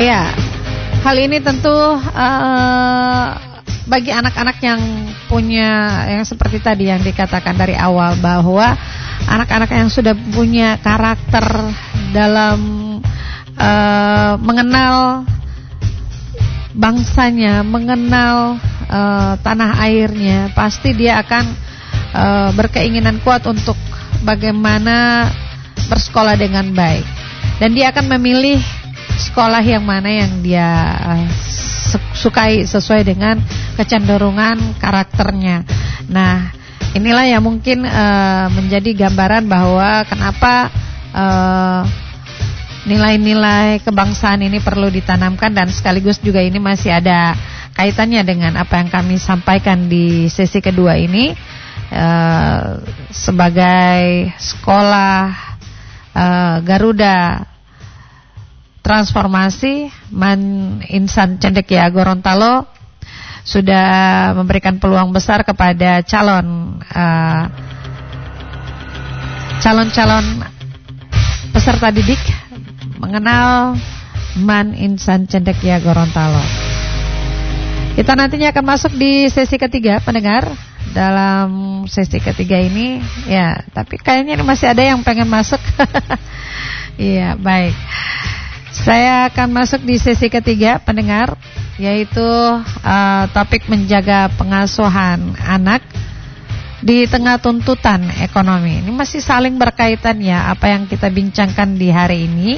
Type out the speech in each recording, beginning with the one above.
Ya, hal ini tentu bagi anak-anak yang punya, yang seperti tadi yang dikatakan dari awal, bahwa anak-anak yang sudah punya karakter dalam mengenal bangsanya, mengenal tanah airnya, pasti dia akan berkeinginan kuat untuk bagaimana bersekolah dengan baik, dan dia akan memilih sekolah yang mana yang dia sukai sesuai dengan kecenderungan karakternya. Nah, inilah yang mungkin menjadi gambaran bahwa kenapa nilai-nilai kebangsaan ini perlu ditanamkan, dan sekaligus juga ini masih ada kaitannya dengan apa yang kami sampaikan di sesi kedua ini sebagai sekolah Garuda Transformasi Man Insan Cendekia Gorontalo sudah memberikan peluang besar kepada calon-calon peserta didik mengenal Man Insan Cendekia Gorontalo. Kita nantinya akan masuk di sesi ketiga, pendengar. Dalam sesi ketiga ini, ya, tapi kayaknya ini masih ada yang pengen masuk. Iya, baik. Saya akan masuk di sesi ketiga, pendengar, yaitu topik menjaga pengasuhan anak di tengah tuntutan ekonomi. Ini masih saling berkaitan ya, apa yang kita bincangkan di hari ini,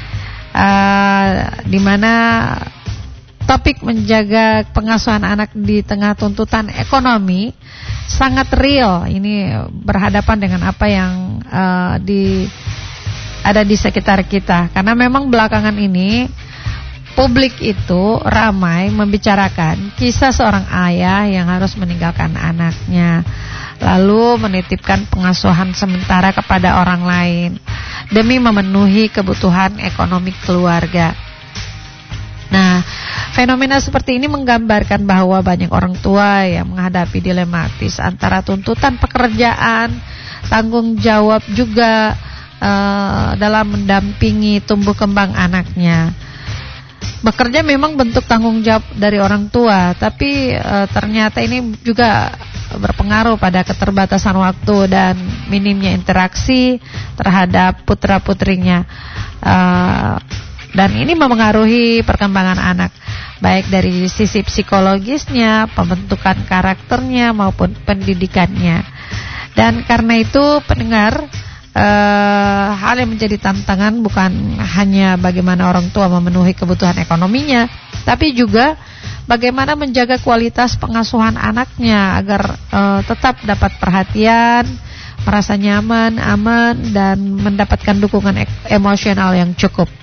di mana topik menjaga pengasuhan anak di tengah tuntutan ekonomi sangat real. Ini berhadapan dengan apa yang ada di sekitar kita. Karena memang belakangan ini publik itu ramai membicarakan kisah seorang ayah yang harus meninggalkan anaknya, lalu menitipkan pengasuhan sementara kepada orang lain demi memenuhi kebutuhan ekonomi keluarga. Nah, fenomena seperti ini menggambarkan bahwa banyak orang tua yang menghadapi dilematis antara tuntutan pekerjaan, tanggung jawab juga dalam mendampingi tumbuh kembang anaknya. Bekerja memang bentuk tanggung jawab dari orang tua, tapi ternyata ini juga berpengaruh pada keterbatasan waktu dan minimnya interaksi terhadap putra-putrinya. Dan ini mempengaruhi perkembangan anak, baik dari sisi psikologisnya, pembentukan karakternya maupun pendidikannya. Dan karena itu, pendengar, hal yang menjadi tantangan bukan hanya bagaimana orang tua memenuhi kebutuhan ekonominya, tapi juga bagaimana menjaga kualitas pengasuhan anaknya agar tetap dapat perhatian, merasa nyaman, aman, dan mendapatkan dukungan emosional yang cukup.